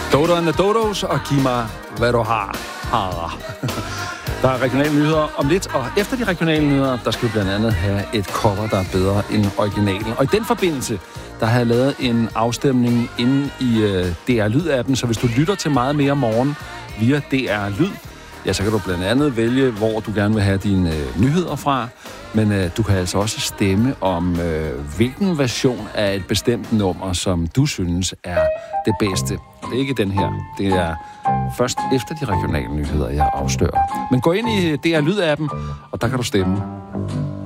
Dodo and the Dodos og giv mig, hvad du har. Der er regionale nyheder om lidt, og efter de regionale nyheder, der skal vi blandt andet have et cover, der er bedre end originalen. Og i den forbindelse, der har jeg lavet en afstemning inde i DR Lyd-appen, så hvis du lytter til meget mere morgen via DR Lyd, ja, så kan du blandt andet vælge, hvor du gerne vil have dine nyheder fra. Men du kan altså også stemme om, hvilken version af et bestemt nummer, som du synes er det bedste. Det er ikke den her. Det er først efter de regionale nyheder, jeg afslører. Men gå ind i DR Lyd-appen, og der kan du stemme.